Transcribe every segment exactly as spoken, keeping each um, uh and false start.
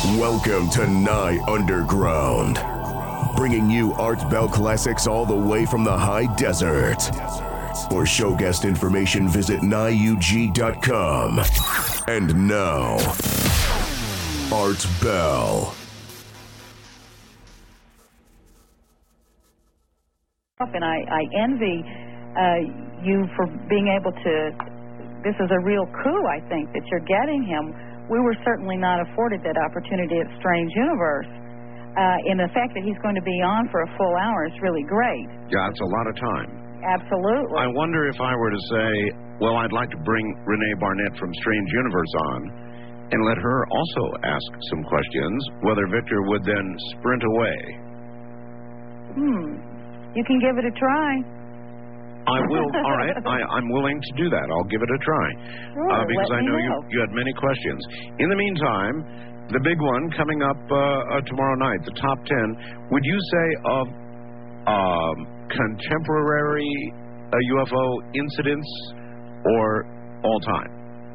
Welcome to Nye Underground, bringing you Art Bell classics all the way from the high desert. For show guest information, visit nye u g dot com. And now, Art Bell. And I, I envy uh, you for being able to, this is a real coup, I think, that you're getting him. We were certainly not afforded that opportunity at Strange Universe. Uh, and the fact that he's going to be on for a full hour is really great. Yeah, it's a lot of time. Absolutely. I wonder if I were to say, well, I'd like to bring Renee Barnett from Strange Universe on and let her also ask some questions, whether Victor would then sprint away. Hmm. You can give it a try. I will. All right. I, I'm willing to do that. I'll give it a try. Sure, uh, because let I me know, know. You, you had many questions. In the meantime, the big one coming up uh, uh, tomorrow night, the top ten, would you say of um, contemporary uh, U F O incidents or all time?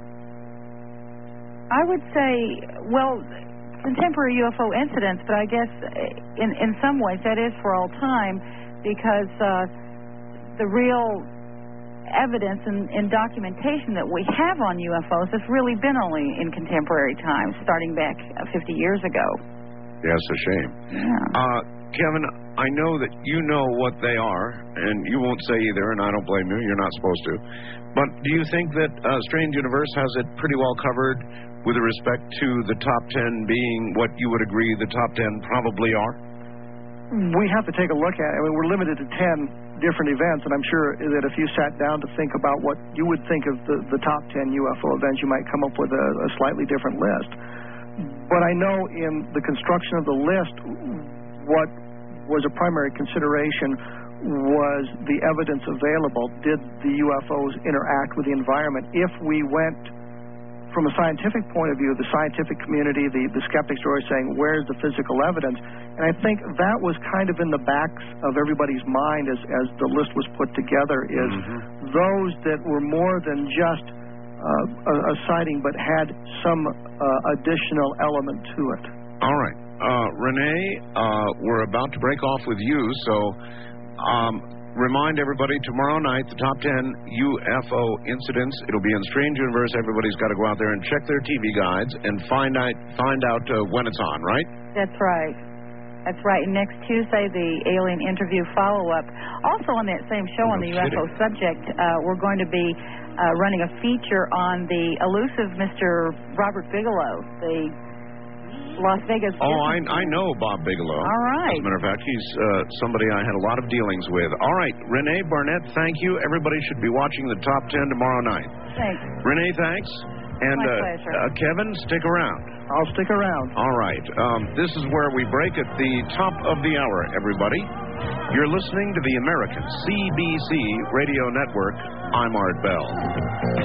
I would say, well, contemporary U F O incidents, but I guess in, in some ways that is for all time because uh, the real evidence and, and documentation that we have on U F Os has really been only in contemporary times, starting back fifty years ago. Yeah, it's a shame. Yeah. Uh, Kevin, I know that you know what they are, and you won't say either, and I don't blame you. You're not supposed to. But do you think that uh, Strange Universe has it pretty well covered with respect to the top ten being what you would agree the top ten probably are? We have to take a look at it. I mean, we're limited to ten different events, and I'm sure that if you sat down to think about what you would think of the, the top ten U F O events, you might come up with a, a slightly different list. But I know in the construction of the list, what was a primary consideration was the evidence available. Did the U F Os interact with the environment? If we went from a scientific point of view, the scientific community, the, the skeptics are always saying, where's the physical evidence? And I think that was kind of in the backs of everybody's mind as, as the list was put together, is mm-hmm. those that were more than just uh, a, a sighting but had some uh, additional element to it. All right. Uh, Renee, uh, we're about to break off with you, so um, remind everybody tomorrow night, the top ten U F O incidents. It'll be in Strange Universe. Everybody's got to go out there and check their T V guides and find out, find out uh, when it's on, right? That's right. That's right. And next Tuesday, the alien interview follow-up. Also on that same show, no on the kidding. U F O subject, uh, we're going to be uh, running a feature on the elusive Mister Robert Bigelow, the Las Vegas. Oh, I, I know Bob Bigelow. All right. As a matter of fact, he's uh, somebody I had a lot of dealings with. All right, Renee Barnett, thank you. Everybody should be watching the top ten tomorrow night. Thanks. Renee, thanks. And My uh, pleasure. Uh, Kevin, stick around. I'll stick around. All right. Um, this is where we break at the top of the hour, everybody. You're listening to the American C B C Radio Network. I'm Art Bell.